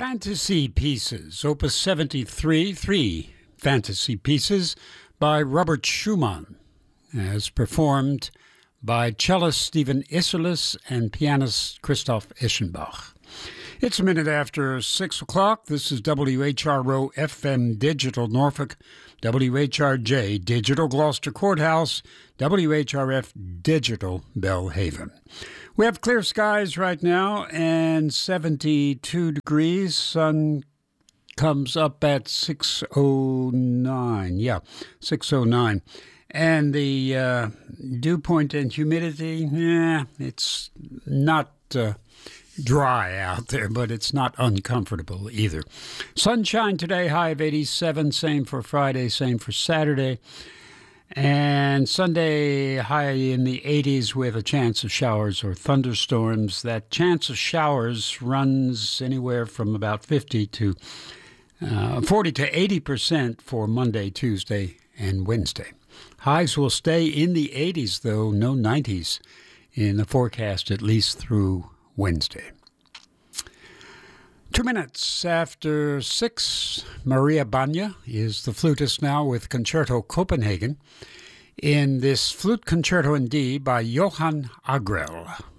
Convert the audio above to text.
Fantasy Pieces, Opus 73, 3 fantasy pieces by Robert Schumann, as performed by cellist Stephen Isserlis and pianist Christoph Eschenbach. It's a minute after 6 o'clock. This is WHRO FM Digital Norfolk, WHRJ Digital Gloucester Courthouse, WHRF Digital Belhaven. We have clear skies right now and 72 degrees. Sun comes up at 6:09. Yeah, 6:09. And the dew point and humidity, it's not dry out there, but it's not uncomfortable either. Sunshine today, high of 87. Same for Friday, same for Saturday. And Sunday, high in the 80s with a chance of showers or thunderstorms. That chance of showers runs anywhere from about 40 to 80% for Monday, Tuesday, and Wednesday. Highs will stay in the 80s, though, no 90s in the forecast, at least through Wednesday. 2 minutes after 6, Maria Banya is the flutist now with Concerto Copenhagen in this flute concerto in D by Johann Agrell.